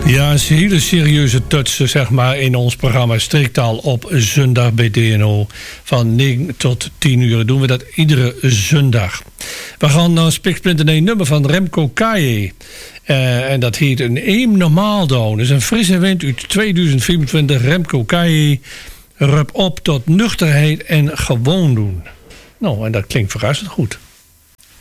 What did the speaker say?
Ja, een hele serieuze touch, zeg maar, in ons programma Striktaal op zondag bij DNO. Van 9 tot 10 uur doen we dat iedere zondag. We gaan naar een spiksplinternieuw nummer van Remco Caillé. En dat heet een Eem Normaal Down. Dus een frisse wind uit 2024. Remco Caillé, rup op tot nuchterheid en gewoon doen. Nou, en dat klinkt verrassend goed.